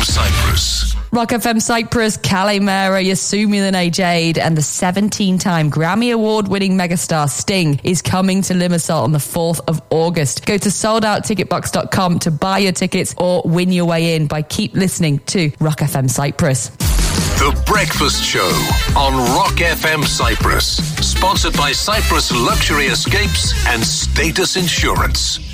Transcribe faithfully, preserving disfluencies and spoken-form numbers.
Cyprus. Rock F M Cyprus, Calimera, Yasumi Lene Jade, and the seventeen-time Grammy Award-winning megastar Sting is coming to Limassol on the fourth of August. Go to sold out ticket box dot com to buy your tickets or win your way in by keep listening to Rock F M Cyprus. The Breakfast Show on Rock F M Cyprus. Sponsored by Cyprus Luxury Escapes and Status Insurance.